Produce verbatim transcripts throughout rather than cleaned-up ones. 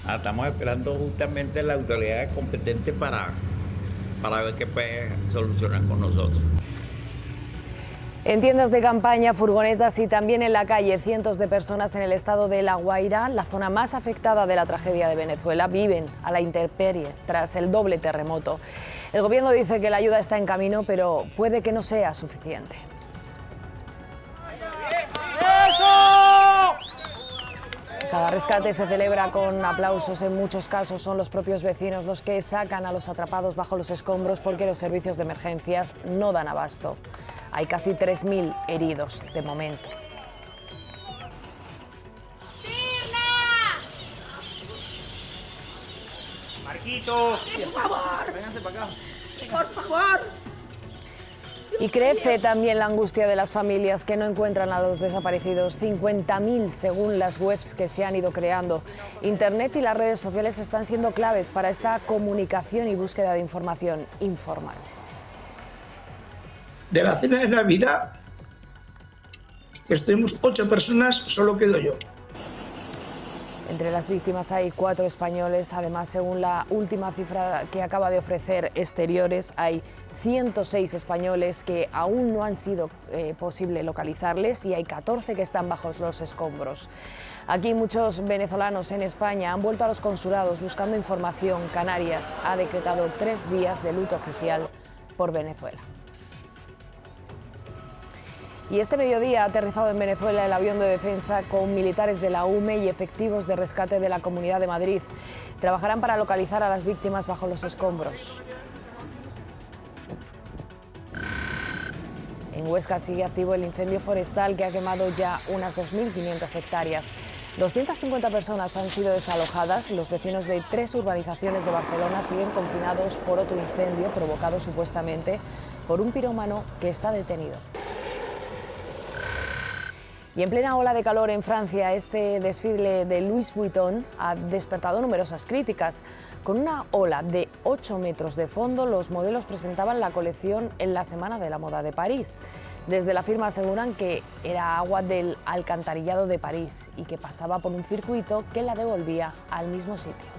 Ah, estamos esperando justamente la autoridad competente para, para ver qué puede solucionar con nosotros. En tiendas de campaña, furgonetas y también en la calle, cientos de personas en el estado de La Guaira, la zona más afectada de la tragedia de Venezuela, viven a la intemperie tras el doble terremoto. El gobierno dice que la ayuda está en camino, pero puede que no sea suficiente. Cada rescate se celebra con aplausos. En muchos casos son los propios vecinos los que sacan a los atrapados bajo los escombros porque los servicios de emergencias no dan abasto. Hay casi tres mil heridos de momento. Marquito, por favor, vénganse para acá. Por favor. Y crece también la angustia de las familias que no encuentran a los desaparecidos. cincuenta mil según las webs que se han ido creando. Internet y las redes sociales están siendo claves para esta comunicación y búsqueda de información informal. De la cena de Navidad, que estuvimos ocho personas, solo quedo yo. Entre las víctimas hay cuatro españoles. Además, según la última cifra que acaba de ofrecer Exteriores, hay ciento seis españoles que aún no han sido eh, posible localizarles y hay catorce que están bajo los escombros. Aquí muchos venezolanos en España han vuelto a los consulados buscando información. Canarias ha decretado tres días de luto oficial por Venezuela. Y este mediodía ha aterrizado en Venezuela el avión de defensa con militares de la U M E y efectivos de rescate de la Comunidad de Madrid. Trabajarán para localizar a las víctimas bajo los escombros. En Huesca sigue activo el incendio forestal que ha quemado ya unas dos mil quinientas hectáreas. doscientas cincuenta personas han sido desalojadas. Los vecinos de tres urbanizaciones de Barcelona siguen confinados por otro incendio provocado supuestamente por un pirómano que está detenido. Y en plena ola de calor en Francia, este desfile de Louis Vuitton ha despertado numerosas críticas. Con una ola de ocho metros de fondo, los modelos presentaban la colección en la Semana de la Moda de París. Desde la firma aseguran que era agua del alcantarillado de París y que pasaba por un circuito que la devolvía al mismo sitio.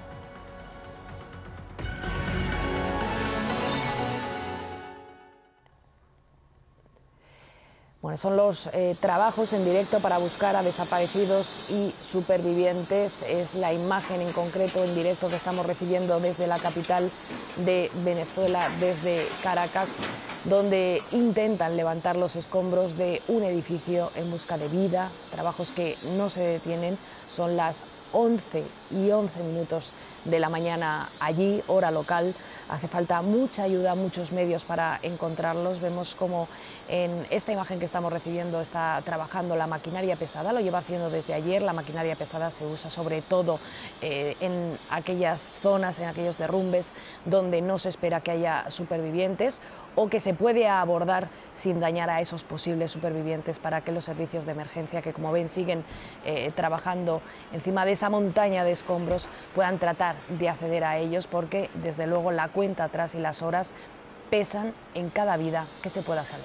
Bueno, son los eh, trabajos en directo para buscar a desaparecidos y supervivientes. Es la imagen en concreto en directo que estamos recibiendo desde la capital de Venezuela, desde Caracas, donde intentan levantar los escombros de un edificio en busca de vida. Trabajos que no se detienen. Son las once y once minutos de la mañana allí, hora local. Hace falta mucha ayuda, muchos medios para encontrarlos. Vemos como en esta imagen que estamos recibiendo está trabajando la maquinaria pesada, lo lleva haciendo desde ayer. La maquinaria pesada se usa sobre todo eh, en aquellas zonas, en aquellos derrumbes donde no se espera que haya supervivientes o que se puede abordar sin dañar a esos posibles supervivientes para que los servicios de emergencia, que como ven siguen eh, trabajando encima de esa montaña de escombros, puedan tratar de acceder a ellos, porque desde luego la cuenta atrás y las horas pesan en cada vida que se pueda salvar.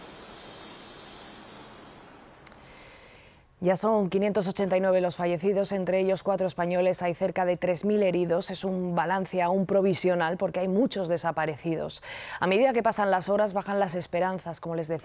Ya son quinientos ochenta y nueve los fallecidos, entre ellos cuatro españoles. Hay cerca de tres mil heridos. Es un balance aún provisional porque hay muchos desaparecidos. A medida que pasan las horas bajan las esperanzas, como les decía.